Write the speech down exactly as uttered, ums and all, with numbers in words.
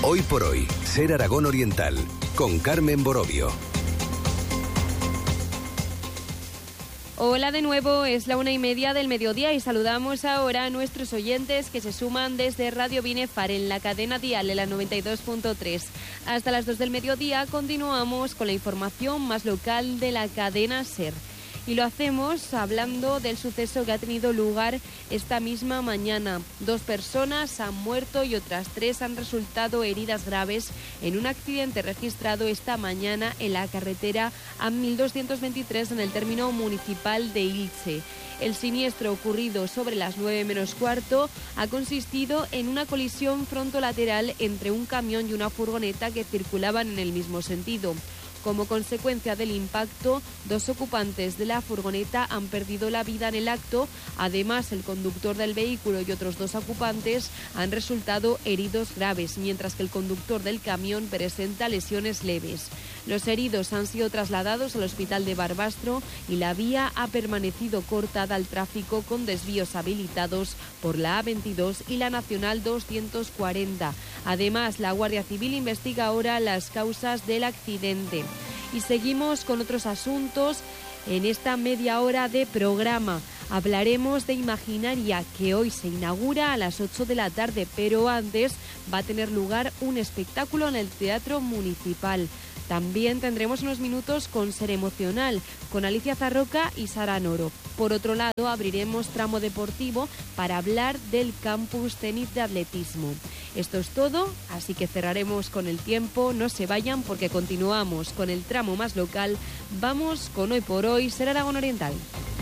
Hoy por hoy, Ser Aragón Oriental, con Carmen Borovio. Hola de nuevo, es la una y media del mediodía y saludamos ahora a nuestros oyentes que se suman desde Radio Binefar en la cadena dial en la noventa y dos punto tres. Hasta las dos del mediodía continuamos con la información más local de la cadena SER. Y lo hacemos hablando del suceso que ha tenido lugar esta misma mañana. Dos personas han muerto y otras tres han resultado heridas graves en un accidente registrado esta mañana en la carretera A mil doscientos veintitrés en el término municipal de Ilche. El siniestro ocurrido sobre las nueve menos cuarto ha consistido en una colisión frontolateral entre un camión y una furgoneta que circulaban en el mismo sentido. Como consecuencia del impacto, dos ocupantes de la furgoneta han perdido la vida en el acto. Además, el conductor del vehículo y otros dos ocupantes han resultado heridos graves, mientras que el conductor del camión presenta lesiones leves. Los heridos han sido trasladados al hospital de Barbastro y la vía ha permanecido cortada al tráfico con desvíos habilitados por la A veintidós y la Nacional doscientos cuarenta. Además, la Guardia Civil investiga ahora las causas del accidente. Y seguimos con otros asuntos en esta media hora de programa. Hablaremos de Imaginaria, que hoy se inaugura a las ocho de la tarde, pero antes va a tener lugar un espectáculo en el Teatro Municipal. También tendremos unos minutos con Ser Emocional, con Alicia Zarroca y Sara Noro. Por otro lado, abriremos tramo deportivo para hablar del campus tenis de atletismo. Esto es todo, así que cerraremos con el tiempo. No se vayan porque continuamos con el tramo más local. Vamos con Hoy por Hoy, Ser Aragón Oriental.